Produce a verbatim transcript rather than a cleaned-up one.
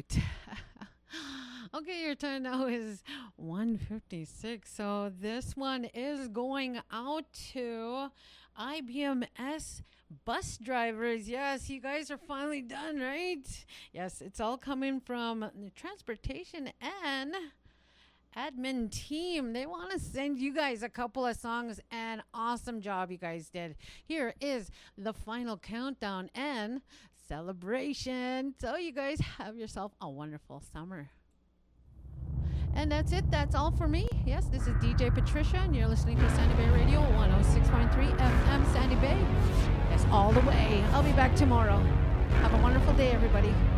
right. Okay, your time now is one fifty-six. So this one is going out to I B M S bus drivers. Yes, you guys are finally done, right? Yes, it's all coming from the transportation and admin team. They want to send you guys a couple of songs, and awesome job you guys did. Here is the final countdown and celebration. So you guys have yourself a wonderful summer. And that's it. That's all for me. Yes, this is D J Patricia, and you're listening to Sandy Bay Radio, one oh six point three F M Sandy Bay. Yes, all the way. I'll be back tomorrow. Have a wonderful day, everybody.